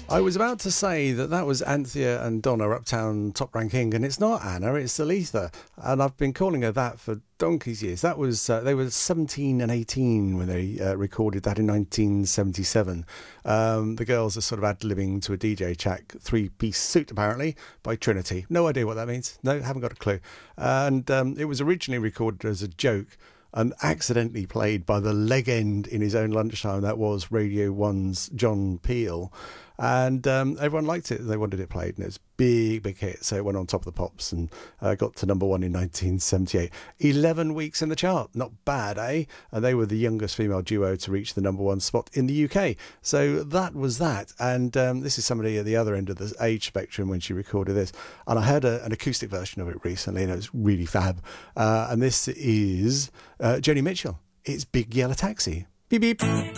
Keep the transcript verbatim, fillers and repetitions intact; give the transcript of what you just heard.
I was about to say that that was Anthea and Donna, Uptown Top Ranking, and it's not Anna, it's Aletha, and I've been calling her that for donkey's years. That was uh, they were seventeen and eighteen when they uh, recorded that in nineteen seventy-seven. Um, the girls are sort of ad-libbing to a D J track, Three-Piece Suit, apparently, by Trinity. No idea what that means. No, haven't got a clue. And um, it was originally recorded as a joke and accidentally played by the legend in his own lunchtime, that was Radio one's John Peel. And um, everyone liked it. They wanted it played, and it was a big, big hit. So it went on top of the pops and uh, got to number one in nineteen seventy-eight. eleven weeks in the chart. Not bad, eh? And they were the youngest female duo to reach the number one spot in the U K. So that was that. And um, this is somebody at the other end of the age spectrum when she recorded this. And I heard a, an acoustic version of it recently, and it was really fab. Uh, and this is uh, Joni Mitchell. It's Big Yellow Taxi. Beep, beep.